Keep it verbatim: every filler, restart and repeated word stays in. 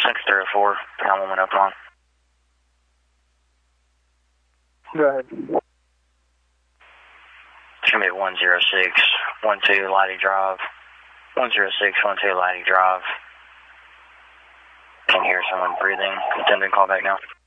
six three oh four, nine one one open line. Go ahead. It's going to be one zero six one two Lighty Drive. one zero six one two Lighty Drive. Can hear someone breathing. Attendant, call back now.